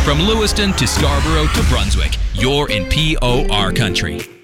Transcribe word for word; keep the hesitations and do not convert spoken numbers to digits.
From Lewiston to Scarborough to Brunswick, you're in P O R country.